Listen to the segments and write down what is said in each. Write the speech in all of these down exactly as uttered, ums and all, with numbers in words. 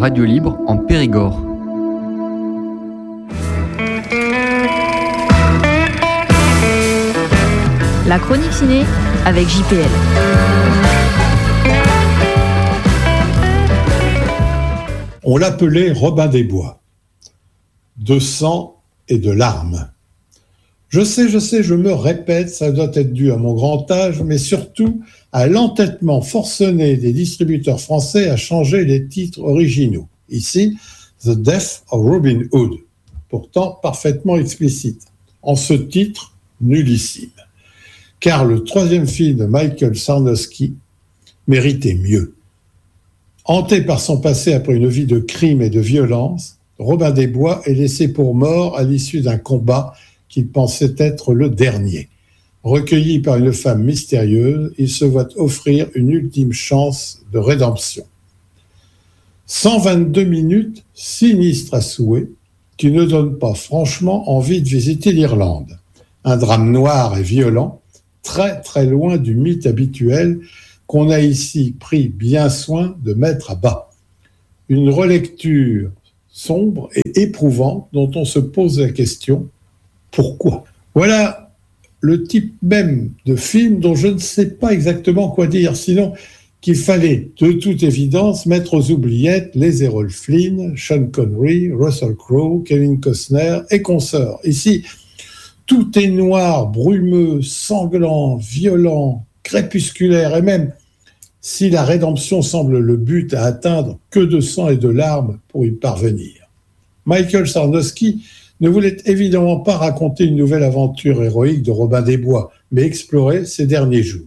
radio libre en Périgord. La chronique ciné avec J P L. On l'appelait Robin des Bois, de sang et de larmes. Je sais, je sais, je me répète, ça doit être dû à mon grand âge, mais surtout à l'entêtement forcené des distributeurs français à changer les titres originaux. Ici, The Death of Robin Hood, pourtant parfaitement explicite. En ce titre, nullissime. Car le troisième film de Michael Sarnowski méritait mieux. Hanté par son passé après une vie de crime et de violence, Robin des Bois est laissé pour mort à l'issue d'un combat qu'il pensait être le dernier. Recueilli par une femme mystérieuse, il se voit offrir une ultime chance de rédemption. cent vingt-deux minutes sinistres à souhait, qui ne donnent pas franchement envie de visiter l'Irlande. Un drame noir et violent, très très loin du mythe habituel qu'on a ici pris bien soin de mettre à bas. Une relecture sombre et éprouvante dont on se pose la question « Pourquoi ?» Voilà le type même de film dont je ne sais pas exactement quoi dire, sinon qu'il fallait de toute évidence mettre aux oubliettes les Errol Flynn, Sean Connery, Russell Crowe, Kevin Costner et consorts. Ici, tout est noir, brumeux, sanglant, violent, crépusculaire, et même si la rédemption semble le but à atteindre, que de sang et de larmes pour y parvenir. Michael Sarnowski ne voulait évidemment pas raconter une nouvelle aventure héroïque de Robin des Bois, mais explorer ses derniers jours.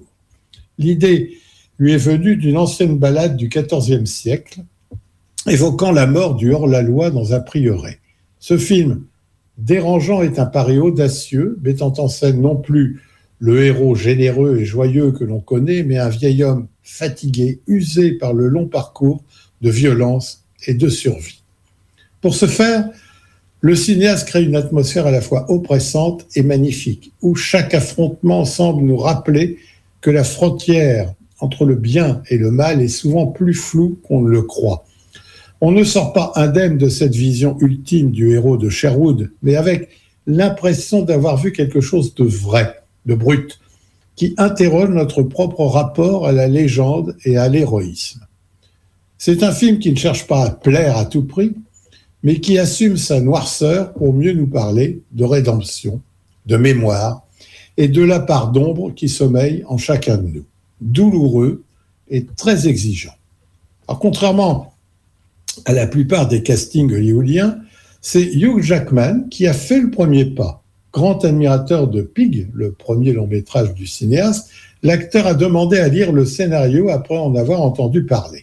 L'idée lui est venue d'une ancienne ballade du quatorzième siècle, évoquant la mort du hors-la-loi dans un prieuré. Ce film dérangeant est un pari audacieux, mettant en scène non plus le héros généreux et joyeux que l'on connaît, mais un vieil homme fatigué, usé par le long parcours de violence et de survie. Pour ce faire, le cinéaste crée une atmosphère à la fois oppressante et magnifique, où chaque affrontement semble nous rappeler que la frontière entre le bien et le mal est souvent plus floue qu'on ne le croit. On ne sort pas indemne de cette vision ultime du héros de Sherwood, mais avec l'impression d'avoir vu quelque chose de vrai, de brut, qui interroge notre propre rapport à la légende et à l'héroïsme. C'est un film qui ne cherche pas à plaire à tout prix, mais qui assume sa noirceur pour mieux nous parler de rédemption, de mémoire et de la part d'ombre qui sommeille en chacun de nous, douloureux et très exigeant. Alors, contrairement à la plupart des castings hollywoodiens, c'est Hugh Jackman qui a fait le premier pas. Grand admirateur de Pig, le premier long-métrage du cinéaste, l'acteur a demandé à lire le scénario après en avoir entendu parler.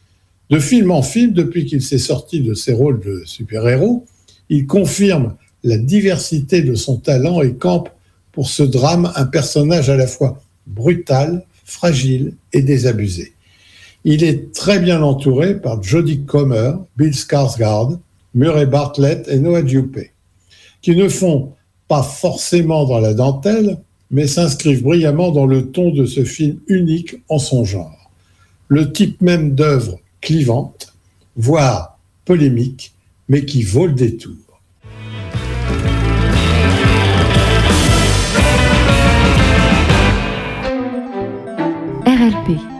De film en film, depuis qu'il s'est sorti de ses rôles de super-héros, il confirme la diversité de son talent et campe pour ce drame un personnage à la fois brutal, fragile et désabusé. Il est très bien entouré par Jodie Comer, Bill Skarsgård, Murray Bartlett et Noah Jupe, qui ne font pas forcément dans la dentelle, mais s'inscrivent brillamment dans le ton de ce film unique en son genre. Le type même d'œuvre clivante, voire polémique, mais qui vaut le détour. R L P